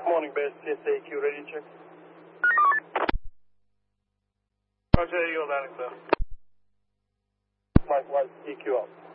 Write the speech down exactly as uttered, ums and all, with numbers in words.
Morning, base, T S A E Q, ready to check. Roger, you're landing, sir. Likewise, E Q up.